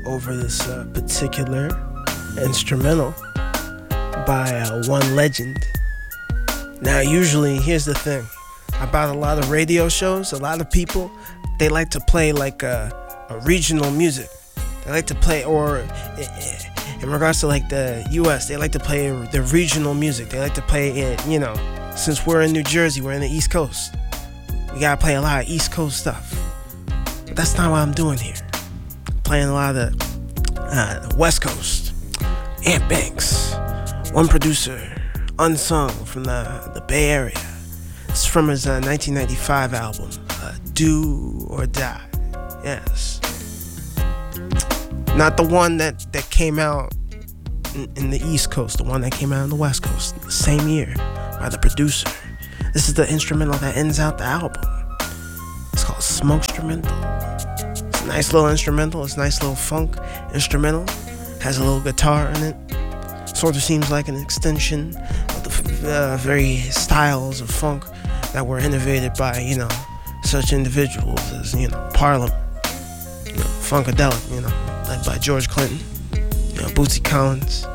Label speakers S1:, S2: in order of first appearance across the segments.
S1: over this particular instrumental by one legend. Now, usually, here's the thing about a lot of radio shows. A lot of people, they like to play like a regional music. They like to play, or in regards to like the U.S., they like to play the regional music. They like to play it, since we're in New Jersey, we're in the East Coast. We gotta play a lot of East Coast stuff. But that's not what I'm doing here. I'm playing a lot of the West Coast. Ant Banks, one producer, unsung from the Bay Area. It's from his 1995 album, Do or Die. Yes. Not the one that came out in the East Coast, the one that came out in the West Coast, the same year, by the producer. This is the instrumental that ends out the album. It's called Smokeinstrumental. It's a nice little instrumental. It's a nice little funk instrumental. Has a little guitar in it. Sort of seems like an extension of the very styles of funk that were innovated by, such individuals as, Parliament, Funkadelic, led by George Clinton, Bootsy Collins,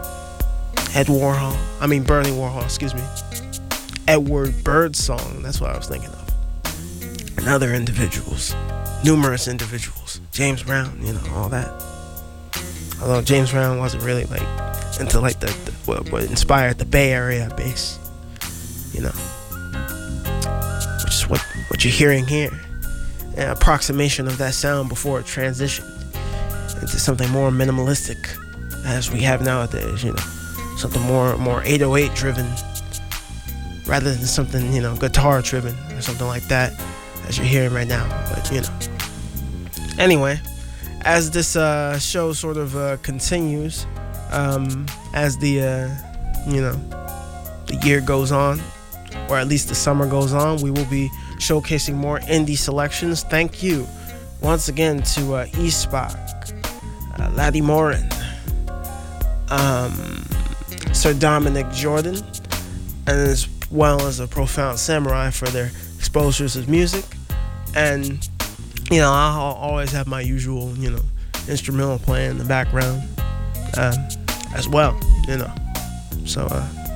S1: Bernie Warhol, excuse me. Edward Birdsong, that's what I was thinking of. And other individuals, numerous individuals. James Brown, all that. Although James Brown wasn't really like into like what inspired the Bay Area bass, which is what you're hearing here. An approximation of that sound before it transitioned into something more minimalistic, as we have nowadays. Something more 808 driven, rather than something guitar driven or something like that, as you're hearing right now. But anyway, as this show sort of continues, as the year goes on, or at least the summer goes on, we will be showcasing more indie selections. Thank you once again to Eastbach, Laddie Morin, Sir Dominic Jordan, and as well as a Profound Samurai for their exposures of music. And I'll always have my usual instrumental playing in the background as well. So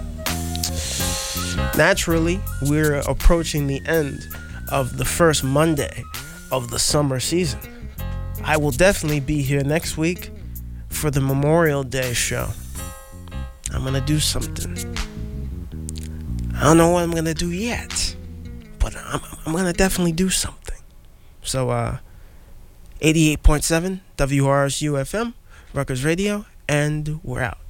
S1: naturally, we're approaching the end of the first Monday of the summer season. I will definitely be here next week for the Memorial Day show. I'm gonna do something. I don't know what I'm gonna do yet, but I'm gonna definitely do something. So 88.7 WRSU FM, Rutgers Radio, and we're out.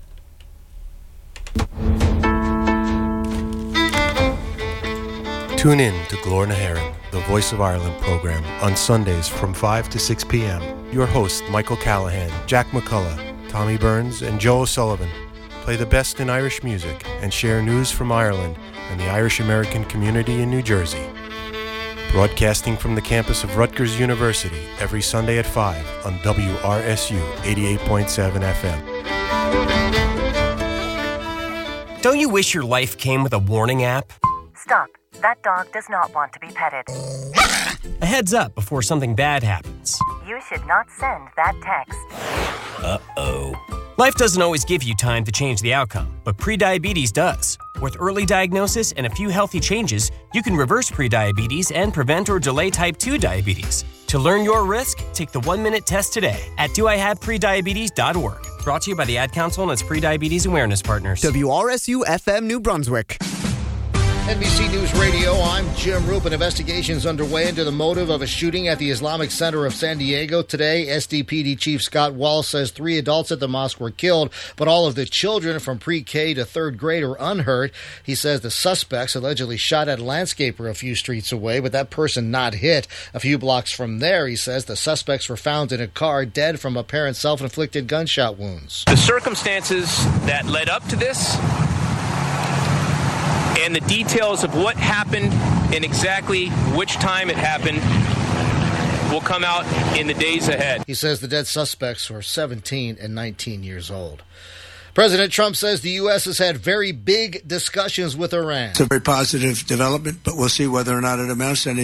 S2: Tune in to Glór na hÉireann, the Voice of Ireland program, on Sundays from 5 to 6 p.m. Your hosts, Michael Callahan, Jack McCullough, Tommy Burns, and Joe O'Sullivan play the best in Irish music and share news from Ireland and the Irish-American community in New Jersey. Broadcasting from the campus of Rutgers University every Sunday at 5 on WRSU 88.7 FM.
S3: Don't you wish your life came with a warning app?
S4: Stop. That dog does not want to be petted.
S3: A heads up before something bad happens.
S4: You should not send that text.
S3: Uh-oh. Life doesn't always give you time to change the outcome, but prediabetes does. With early diagnosis and a few healthy changes, you can reverse prediabetes and prevent or delay type 2 diabetes. To learn your risk, take the 1-minute test today at doihaveprediabetes.org. Brought to you by the Ad Council and its Prediabetes Awareness Partners.
S5: WRSU FM New Brunswick.
S6: NBC News Radio, I'm Jim Roop. An investigation's underway into the motive of a shooting at the Islamic Center of San Diego today. SDPD Chief Scott Wallace says 3 adults at the mosque were killed, but all of the children from pre-K to 3rd grade are unhurt. He says the suspects allegedly shot at a landscaper a few streets away, but that person not hit. A few blocks from there, he says, the suspects were found in a car dead from apparent self-inflicted gunshot wounds.
S7: The circumstances that led up to this and the details of what happened and exactly which time it happened will come out in the days ahead.
S6: He says the dead suspects were 17 and 19 years old. President Trump says the U.S. has had very big discussions with Iran.
S8: It's a very positive development, but we'll see whether or not it amounts to anything.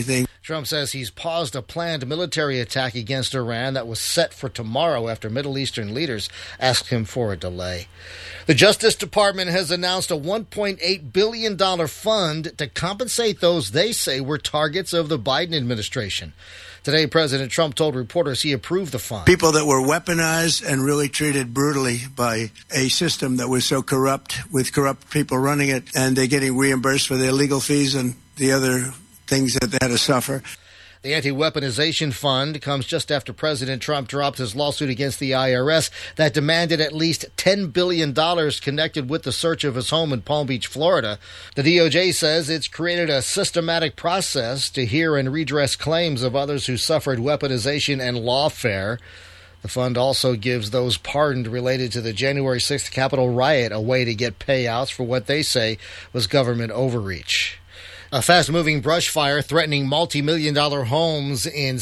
S6: Trump says he's paused a planned military attack against Iran that was set for tomorrow after Middle Eastern leaders asked him for a delay. The Justice Department has announced a $1.8 billion fund to compensate those they say were targets of the Biden administration. Today, President Trump told reporters he approved the fund.
S8: People that were weaponized and really treated brutally by a system that was so corrupt, with corrupt people running it, and they're getting reimbursed for their legal fees and the other things that they had to suffer.
S6: The anti-weaponization fund comes just after President Trump dropped his lawsuit against the IRS that demanded at least $10 billion connected with the search of his home in Palm Beach, Florida. The DOJ says it's created a systematic process to hear and redress claims of others who suffered weaponization and lawfare. The fund also gives those pardoned related to the January 6th Capitol riot a way to get payouts for what they say was government overreach. A fast-moving brush fire threatening multi-million-dollar homes in